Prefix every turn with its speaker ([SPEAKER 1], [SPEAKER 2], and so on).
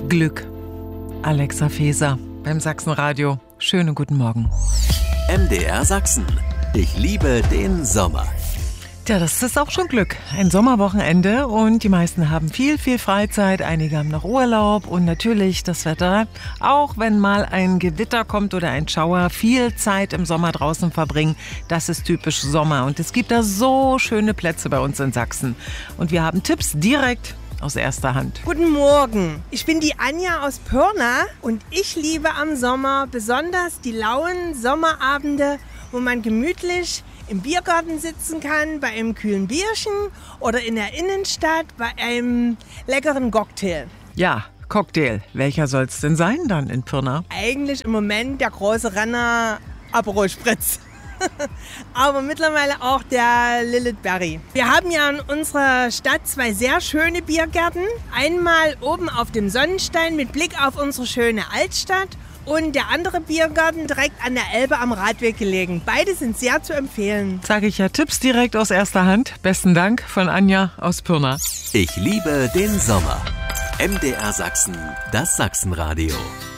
[SPEAKER 1] Glück. Alexa Feser beim Sachsenradio. Schönen guten Morgen.
[SPEAKER 2] MDR Sachsen. Ich liebe den Sommer.
[SPEAKER 1] Ja, das ist auch schon Glück. Ein Sommerwochenende und die meisten haben viel Freizeit. Einige haben noch Urlaub und natürlich das Wetter. Auch wenn mal ein Gewitter kommt oder ein Schauer, viel Zeit im Sommer draußen verbringen. Das ist typisch Sommer und es gibt da so schöne Plätze bei uns in Sachsen. Und wir haben Tipps direkt aus erster Hand.
[SPEAKER 3] Guten Morgen, ich bin die Anja aus Pirna und ich liebe am Sommer besonders die lauen Sommerabende, wo man gemütlich im Biergarten sitzen kann, bei einem kühlen Bierchen oder in der Innenstadt bei einem leckeren Cocktail.
[SPEAKER 1] Ja, Cocktail. Welcher soll es denn sein dann in Pirna?
[SPEAKER 3] Eigentlich im Moment der große Renner Aperol Spritz. Aber mittlerweile auch der Lilith Berry. Wir haben ja in unserer Stadt 2 sehr schöne Biergärten. Einmal oben auf dem Sonnenstein mit Blick auf unsere schöne Altstadt und der andere Biergarten direkt an der Elbe am Radweg gelegen. Beide sind sehr zu empfehlen.
[SPEAKER 1] Sage ich ja, Tipps direkt aus erster Hand. Besten Dank von Anja aus Pirna.
[SPEAKER 2] Ich liebe den Sommer. MDR Sachsen, das Sachsenradio.